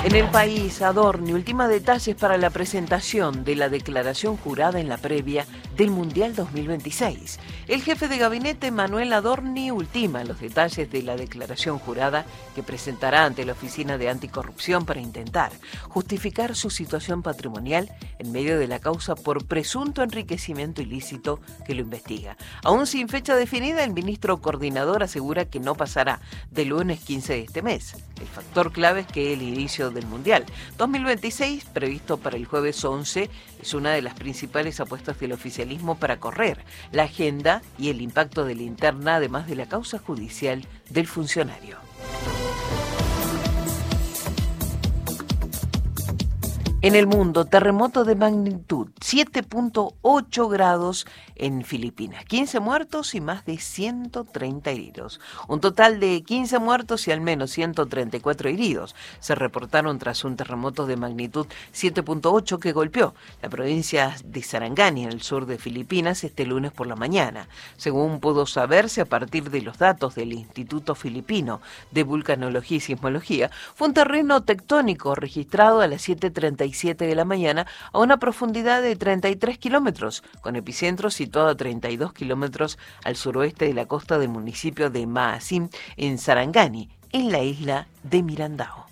En el país, Adorni ultima detalles para la presentación de la declaración jurada en la previa del Mundial 2026. El jefe de gabinete, Manuel Adorni, ultima los detalles de la declaración jurada que presentará ante la Oficina de Anticorrupción para intentar justificar su situación patrimonial en medio de la causa por presunto enriquecimiento ilícito que lo investiga. Aún sin fecha definida, el ministro coordinador asegura que no pasará del lunes 15 de este mes. El factor clave es que el inicio del Mundial 2026, previsto para el jueves 11, es una de las principales apuestas del oficialismo para correr la agenda y el impacto de la interna, además de la causa judicial del funcionario. En el mundo, terremoto de magnitud 7.8 grados en Filipinas. 15 muertos y más de 130 heridos. Un total de 15 muertos y al menos 134 heridos se reportaron tras un terremoto de magnitud 7.8 que golpeó la provincia de Sarangani, en el sur de Filipinas, este lunes por la mañana. Según pudo saberse a partir de los datos del Instituto Filipino de Vulcanología y Sismología, fue un terreno tectónico registrado a las 7:37 de la mañana a una profundidad de 33 kilómetros, con epicentro situado a 32 kilómetros al suroeste de la costa del municipio de Maasin, en Sarangani, en la isla de Mirandao.